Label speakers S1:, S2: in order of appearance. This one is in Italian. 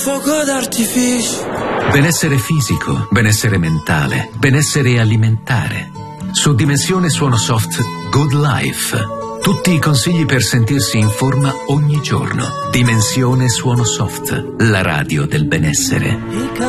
S1: fuoco d'artificio.
S2: Benessere fisico, benessere mentale, benessere alimentare. Su Dimensione Suono Soft Good Life. Tutti i consigli per sentirsi in forma ogni giorno. Dimensione Suono Soft, la radio del benessere.